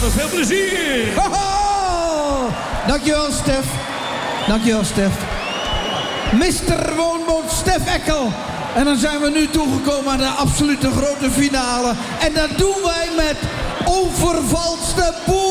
nog veel plezier. Hoho! Dankjewel, Stef. Dankjewel, Stef. Mr. Woonboot Stef Eckel. En dan zijn we nu toegekomen aan de absolute grote finale. En dat doen wij met Overvalste Boer.